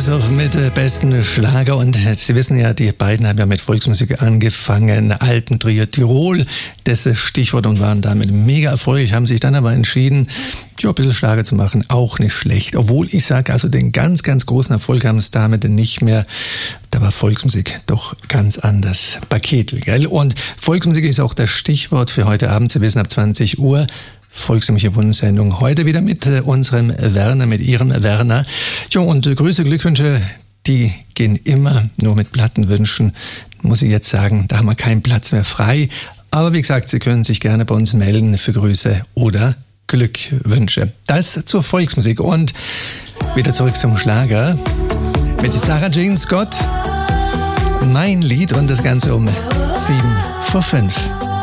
Christoph mit besten Schlager. Und Sie wissen ja, die beiden haben ja mit Volksmusik angefangen. Alpentrio Tirol, das ist das Stichwort, und waren damit mega erfolgreich. Haben sich dann aber entschieden, ein bisschen Schlager zu machen. Auch nicht schlecht. Obwohl ich sage, also den ganz, ganz großen Erfolg haben es damit nicht mehr. Da war Volksmusik doch ganz anders. Paket, gell? Und Volksmusik ist auch das Stichwort für heute Abend. Sie wissen, ab 20 Uhr. Volksliebliche Wunschsendung. Heute wieder mit unserem Werner, mit Ihrem Werner. Jo, und Grüße, Glückwünsche, die gehen immer nur mit Plattenwünschen. Muss ich jetzt sagen, da haben wir keinen Platz mehr frei. Aber wie gesagt, Sie können sich gerne bei uns melden für Grüße oder Glückwünsche. Das zur Volksmusik. Und wieder zurück zum Schlager mit Sarah Jane Scott. Mein Lied, und das Ganze um 7 vor 5.